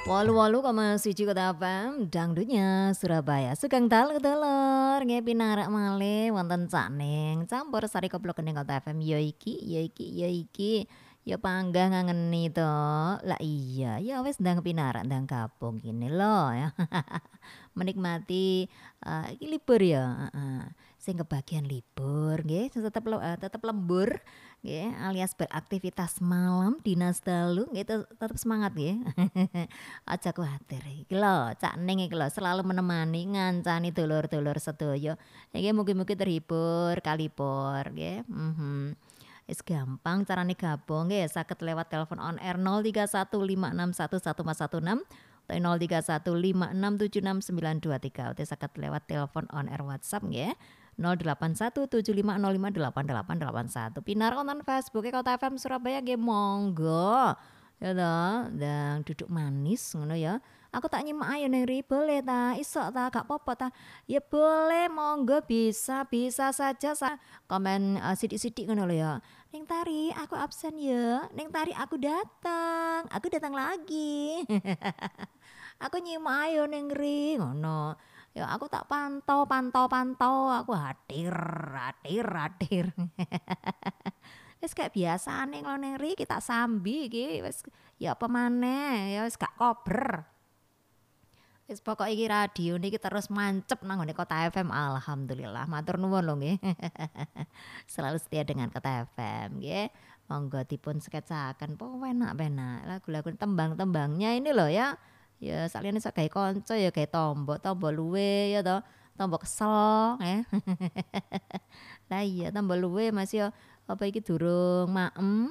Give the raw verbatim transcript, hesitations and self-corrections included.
Walu-walu koma siji Kota F M dangdutnya Surabaya sugeng dalu-dulur nggih pinarak malih wonten Cakning campur sari keplok geni Kota F M ya iki ya iki ya iki ya panggah ngangeni to. Lah iya ya wis ndang pinarak ndang gabung gini loh ya. Menikmati eee, iki libur ya, heeh. Sing kebagian libur nggih tetep le eee, tetep lembur nggih alias beraktivitas malam dinas dalu nggih te tetep semangat nggih. Aja kuwatir iki lho Cak Ning iki lho selalu menemani ngancani dulur-dulur sedaya. Iki mugi-mugi terhibur, kalipur nggih, mhm. Wis gampang carane gabung nggih saged lewat telepon on air nol tiga satu lima enam satu satu empat satu enam atau nol tiga satu lima enam tujuh enam sembilan dua tiga atau saged lewat telepon on air WhatsApp nggih nol delapan satu tujuh lima nol lima delapan delapan delapan satu. Pinar wonten Facebook Kota F M Surabaya nggih monggo. Ya toh, ndang duduk manis ngono ya. Aku tak nyimak ayo ning ri boleh ta? Iso ta? Gak apa-apa ta? Ya boleh, monggo bisa, bisa saja sa komen eee, sithik-sithik ngono lho ya. Ning Tari aku absen ya, Ning Tari aku datang, aku datang lagi. Aku nyimak ayo ning ri ngono. Ya aku tak pantau pantau pantau, aku hadir hadir hadir. Wis kayak biasane kalau ning ri kita sambi iki wis ya apa maneh ya wis gak kober. Wis pokoke iki radio niki terus mancep nang nggone Kota F M alhamdulillah matur nuwun lho nggih. Selalu setia dengan Kota F M nggih. Monggo dipun skecaken penak-penak lagu-lagu tembang-tembangnya ini loh ya. Ya sakliane sak gawe kanca ya gawe tombo, tombo luwe ya toh, tombo kesel ya. Lah iya tombo luwe Mas ya apa iki durung maem